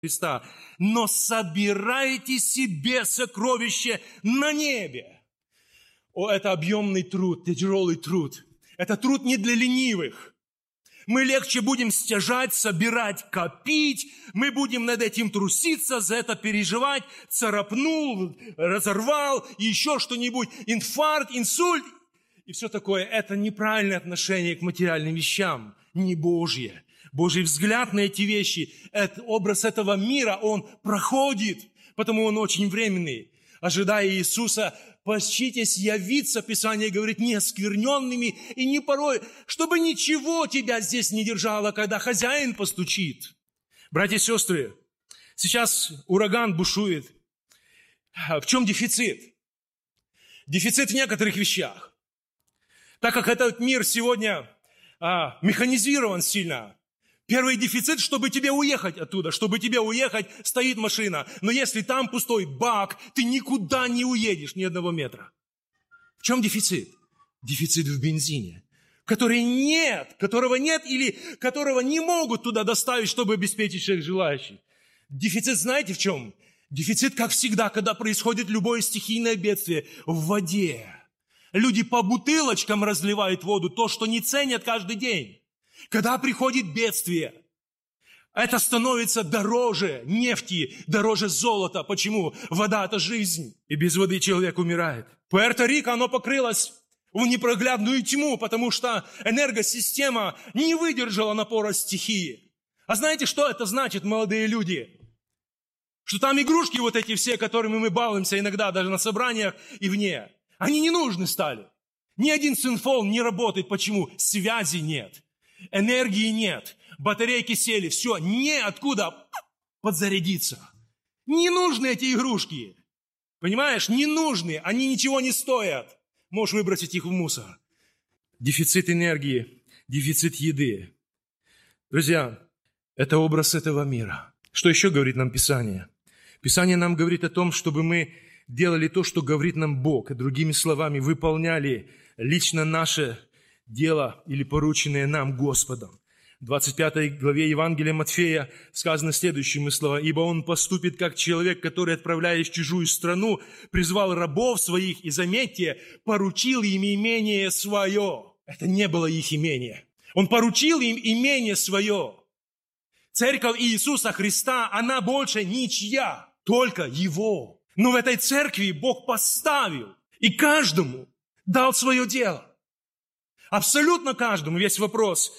Христа, но собирайте себе сокровище на небе. Это объемный труд, тяжелый труд. Это труд не для ленивых. Мы легче будем стяжать, собирать, копить. Мы будем над этим труситься, за это переживать. Царапнул, разорвал, и еще что-нибудь. Инфаркт, инсульт и все такое. Это неправильное отношение к материальным вещам, не Божье. Божий взгляд на эти вещи, образ этого мира, он проходит, потому он очень временный. Ожидая Иисуса, поощритесь явиться, Писание говорит, не оскверненными и не порой, чтобы ничего тебя здесь не держало, когда хозяин постучит. Братья и сестры, сейчас ураган бушует. В чем дефицит? Дефицит в некоторых вещах. Так как этот мир сегодня механизирован сильно, первый дефицит, чтобы тебе уехать оттуда, чтобы тебе уехать, стоит машина. Но если там пустой бак, ты никуда не уедешь ни одного метра. В чем дефицит? Дефицит в бензине, которого нет или которого не могут туда доставить, чтобы обеспечить всех желающих. Дефицит знаете в чем? Дефицит, как всегда, когда происходит любое стихийное бедствие, в воде. Люди по бутылочкам разливают воду, то, что не ценят каждый день. Когда приходит бедствие, это становится дороже нефти, дороже золота. Почему? Вода – это жизнь, и без воды человек умирает. Пуэрто-Рико, оно покрылось в непроглядную тьму, потому что энергосистема не выдержала напора стихии. А знаете, что это значит, молодые люди? Что там игрушки вот эти все, которыми мы балуемся иногда даже на собраниях и вне, они не нужны стали. Ни один синфон не работает. Почему? Связи нет. Энергии нет, батарейки сели, все, неоткуда подзарядиться. Не нужны эти игрушки, понимаешь, не нужны, они ничего не стоят. Можешь выбросить их в мусор. Дефицит энергии, дефицит еды. Друзья, это образ этого мира. Что еще говорит нам Писание? Писание нам говорит о том, чтобы мы делали то, что говорит нам Бог, и другими словами, выполняли лично наше дело или порученное нам Господом. В 25 главе Евангелия Матфея сказано следующие слова. «Ибо он поступит, как человек, который, отправляясь в чужую страну, призвал рабов своих, и, заметьте, поручил им имение свое». Это не было их имение. Он поручил им имение свое. Церковь Иисуса Христа, она больше ничья, только Его. Но в этой церкви Бог поставил и каждому дал свое дело. Абсолютно каждому. Весь вопрос,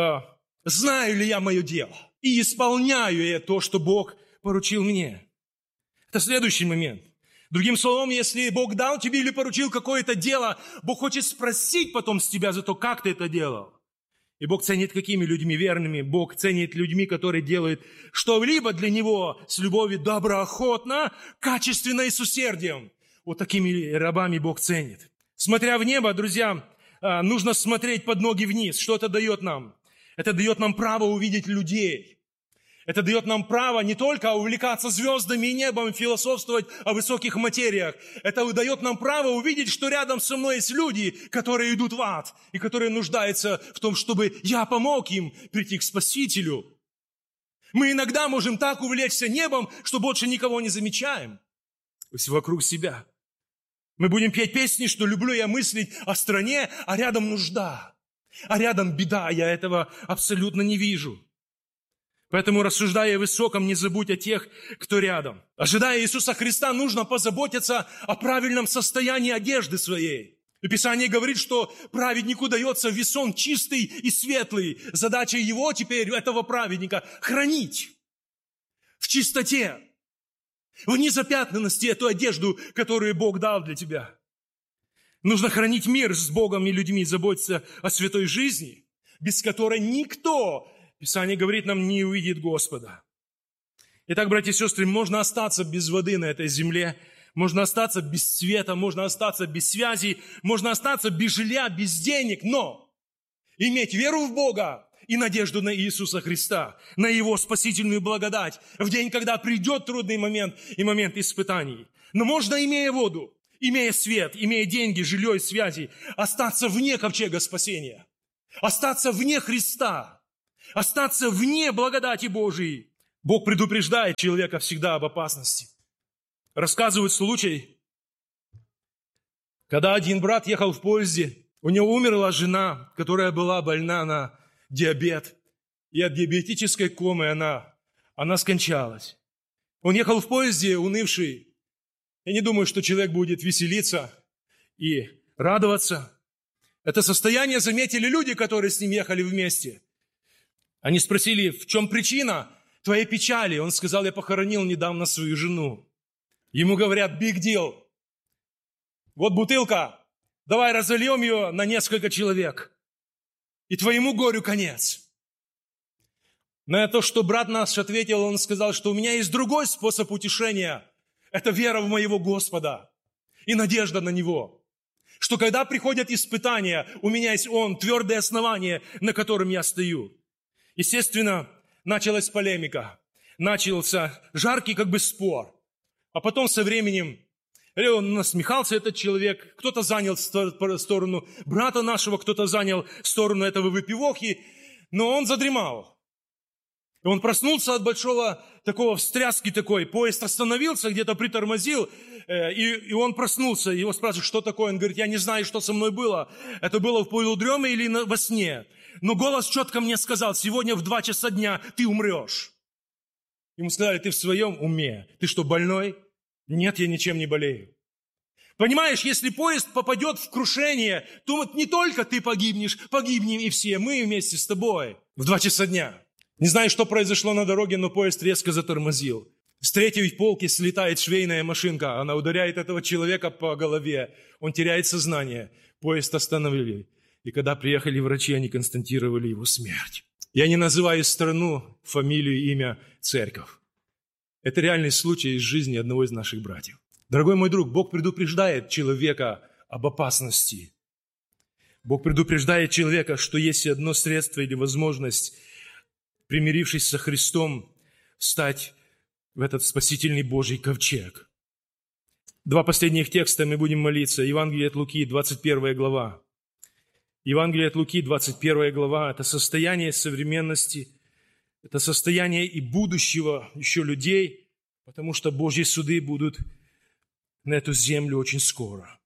знаю ли я мое дело и исполняю я то, что Бог поручил мне. Это следующий момент. Другим словом, если Бог дал тебе или поручил какое-то дело, Бог хочет спросить потом с тебя за то, как ты это делал. И Бог ценит какими людьми верными? Бог ценит людьми, которые делают что-либо для Него с любовью доброохотно, качественно и с усердием. Вот такими рабами Бог ценит. Смотря в небо, друзья, нужно смотреть под ноги вниз. Что это дает нам? Это дает нам право увидеть людей. Это дает нам право не только увлекаться звездами и небом, философствовать о высоких материях. Это дает нам право увидеть, что рядом со мной есть люди, которые идут в ад, и которые нуждаются в том, чтобы я помог им прийти к Спасителю. Мы иногда можем так увлечься небом, что больше никого не замечаем вокруг себя. Мы будем петь песни, что люблю я мыслить о стране, а рядом нужда, а рядом беда, я этого абсолютно не вижу. Поэтому, рассуждая о высоком, не забудь о тех, кто рядом. Ожидая Иисуса Христа, нужно позаботиться о правильном состоянии одежды своей. И Писание говорит, что праведнику дается весон чистый и светлый. Задача его теперь, этого праведника, хранить в чистоте, в незапятнанности эту одежду, которую Бог дал для тебя. Нужно хранить мир с Богом и людьми, заботиться о святой жизни, без которой никто, Писание говорит нам, не увидит Господа. Итак, братья и сестры, можно остаться без воды на этой земле, можно остаться без света, можно остаться без связи, можно остаться без жилья, без денег, но иметь веру в Бога и надежду на Иисуса Христа, на Его спасительную благодать в день, когда придет трудный момент и момент испытаний. Но можно, имея воду, имея свет, имея деньги, жилье и связи, остаться вне ковчега спасения, остаться вне Христа, остаться вне благодати Божией. Бог предупреждает человека всегда об опасности. Рассказывают случай, когда один брат ехал в поезде, у него умерла жена, которая была больна на диабет, и от диабетической комы она скончалась. Он ехал в поезде, унывший. Я не думаю, что человек будет веселиться и радоваться. Это состояние заметили люди, которые с ним ехали вместе. Они спросили, в чем причина твоей печали? Он сказал, я похоронил недавно свою жену. Ему говорят, big deal. Вот бутылка, давай разольем ее на несколько человек. И твоему горю конец. На то, что брат наш ответил, он сказал, что у меня есть другой способ утешения. Это вера в моего Господа и надежда на Него. Что когда приходят испытания, у меня есть Он, твердое основание, на котором я стою. Естественно, началась полемика. Начался жаркий как бы спор. А потом со временем он насмехался, этот человек. Кто-то занял сторону брата нашего, кто-то занял сторону этого выпивохи. Но он задремал. И он проснулся от большого такого встряски такой. Поезд остановился, где-то притормозил. И он проснулся. Его спрашивают, что такое? Он говорит, я не знаю, что со мной было. Это было в полудреме или во сне. Но голос четко мне сказал, сегодня в 2 часа дня ты умрешь. Ему сказали, ты в своем уме. Ты что, больной? Нет, я ничем не болею. Понимаешь, если поезд попадет в крушение, то вот не только ты погибнешь, погибнем и все, мы вместе с тобой в 2 часа дня. Не знаю, что произошло на дороге, но поезд резко затормозил. С 3-й полки слетает швейная машинка. Она ударяет этого человека по голове. Он теряет сознание. Поезд остановили. И когда приехали врачи, они констатировали его смерть. Я не называю страну, фамилию, имя, церковь. Это реальный случай из жизни одного из наших братьев. Дорогой мой друг, Бог предупреждает человека об опасности. Бог предупреждает человека, что есть одно средство или возможность, примирившись со Христом, встать в этот спасительный Божий ковчег. 2 последних текста мы будем молиться. Евангелие от Луки, 21 глава. Евангелие от Луки, 21 глава. Это состояние современности, это состояние и будущего еще людей, потому что Божьи суды будут на эту землю очень скоро.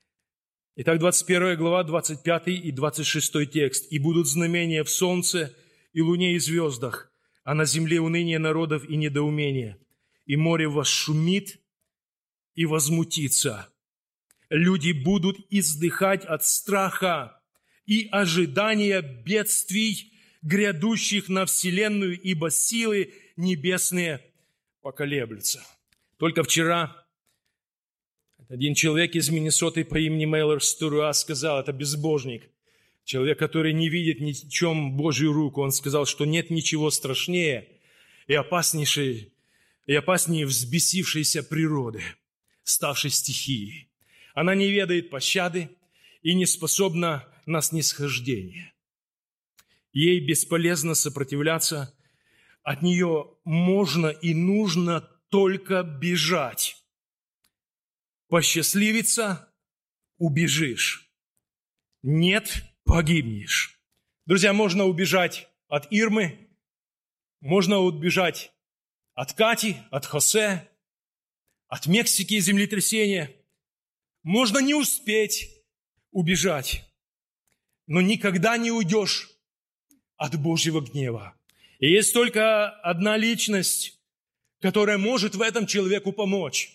Итак, 21 глава, 25 и 26 текст. «И будут знамения в солнце, и луне, и звездах, а на земле уныние народов и недоумение. И море восшумит и возмутится. Люди будут издыхать от страха и ожидания бедствий, грядущих на вселенную, ибо силы небесные поколеблются». Только вчера один человек из Миннесоты по имени Мейлор Стуруа сказал, это безбожник, человек, который не видит ни в чем Божью руку, он сказал, что нет ничего страшнее и опаснее взбесившейся природы, ставшей стихией. Она не ведает пощады и не способна на снисхождение. Ей бесполезно сопротивляться, от нее можно и нужно только бежать. Посчастливится – убежишь. Нет – погибнешь. Друзья, можно убежать от Ирмы, можно убежать от Кати, от Хосе, от Мексики и землетрясения. Можно не успеть убежать, но никогда не уйдешь от Божьего гнева. И есть только одна личность, которая может в этом человеку помочь.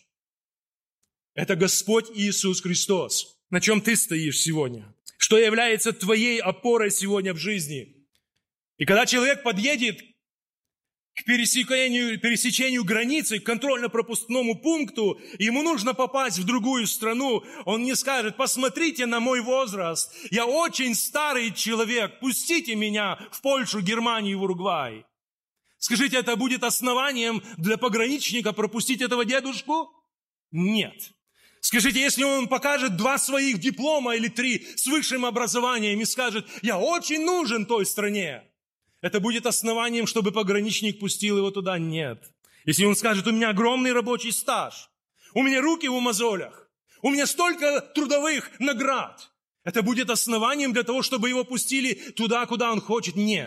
Это Господь Иисус Христос. На чем ты стоишь сегодня? Что является твоей опорой сегодня в жизни? И когда человек подъедет к пересечению границы, к контрольно-пропускному пункту, ему нужно попасть в другую страну, он не скажет, посмотрите на мой возраст, я очень старый человек, пустите меня в Польшу, Германию, в Уругвай. Скажите, это будет основанием для пограничника пропустить этого дедушку? Нет. Скажите, если он покажет 2 своих диплома или 3 с высшим образованием и скажет, я очень нужен той стране, это будет основанием, чтобы пограничник пустил его туда? Нет. Если он скажет, у меня огромный рабочий стаж, у меня руки в мозолях, у меня столько трудовых наград, это будет основанием для того, чтобы его пустили туда, куда он хочет? Нет.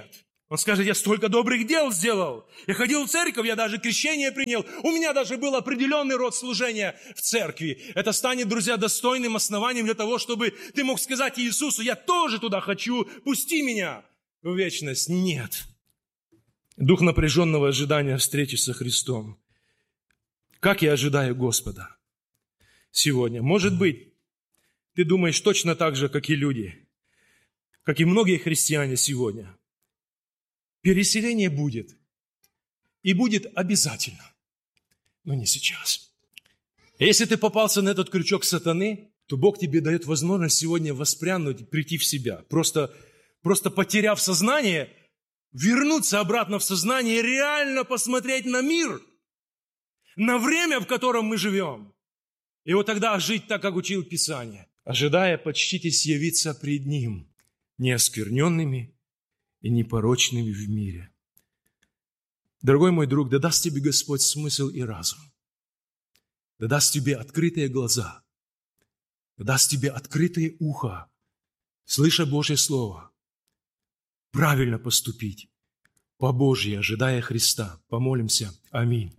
Он скажет: я столько добрых дел сделал. Я ходил в церковь, я даже крещение принял. У меня даже был определенный род служения в церкви. Это станет, друзья, достойным основанием для того, чтобы ты мог сказать Иисусу: я тоже туда хочу, пусти меня в вечность. Нет. Дух напряженного ожидания встречи со Христом. Как я ожидаю Господа сегодня? Может быть, ты думаешь точно так же, как и люди, как и многие христиане сегодня. Переселение будет. И будет обязательно. Но не сейчас. Если ты попался на этот крючок сатаны, то Бог тебе дает возможность сегодня воспрянуть, прийти в себя. Просто потеряв сознание, вернуться обратно в сознание и реально посмотреть на мир, на время, в котором мы живем. И вот тогда жить так, как учил Писание. Ожидая, почтитесь явиться пред Ним, неоскверненными и непорочными в мире. Дорогой мой друг, да даст тебе Господь смысл и разум. Да даст тебе открытые глаза. Да даст тебе открытое ухо, слыша Божье Слово. Правильно поступить по Божьей, ожидая Христа. Помолимся. Аминь.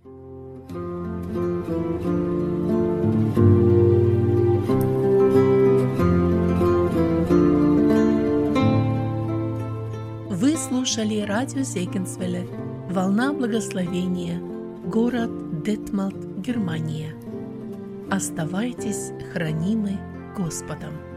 Вы слушали радио Зегенсвелле «Волна благословения», город Детмалт, Германия. Оставайтесь хранимы Господом.